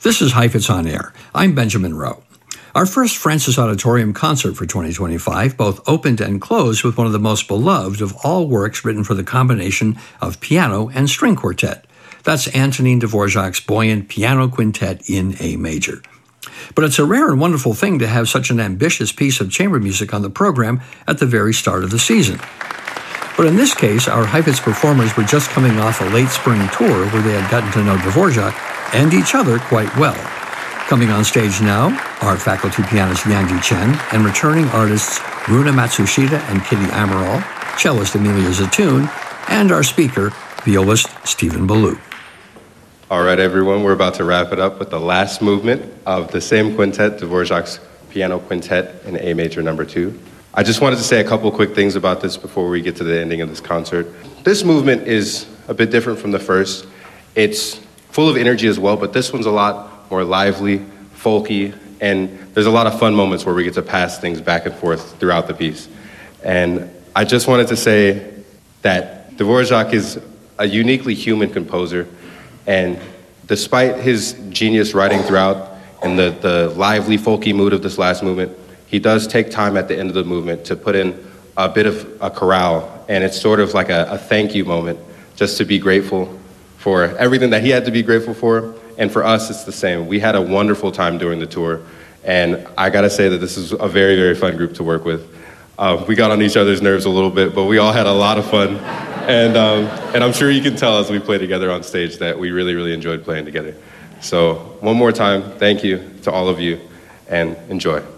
This is Heifetz on Air. I'm Benjamin Rowe. Our first Francis Auditorium concert for 2025 both opened and closed with one of the most beloved of all works written for the combination of piano and string quartet. That's Antonin Dvorak's buoyant piano quintet in A major. But it's a rare and wonderful thing to have such an ambitious piece of chamber music on the program at the very start of the season. But in this case, our Heifetz performers were just coming off a late spring tour where they had gotten to know Dvorak and each other quite well. Coming on stage now are faculty pianist Yangdi Chen and returning artists Runa Matsushita and Kitty Amaral, cellist Emilia Zatoun, and our speaker, violist Stephen Ballou. All right, everyone, we're about to wrap it up with the last movement of the same quintet, Dvorak's Piano Quintet in A major number 2. I just wanted to say a couple quick things about this before we get to the ending of this concert. This movement is a bit different from the first. It's full of energy as well, but this one's a lot more lively, folky, and there's a lot of fun moments where we get to pass things back and forth throughout the piece. And I just wanted to say that Dvorak is a uniquely human composer, and despite his genius writing throughout and the lively, folky mood of this last movement, he does take time at the end of the movement to put in a bit of a chorale, and it's sort of like a thank you moment, just to be grateful for everything that he had to be grateful for. And for us, it's the same. We had a wonderful time during the tour, and I gotta say that this is a very, very fun group to work with. We got on each other's nerves a little bit, but we all had a lot of fun. And I'm sure you can tell as we play together on stage that we really, really enjoyed playing together. So one more time, thank you to all of you, and enjoy.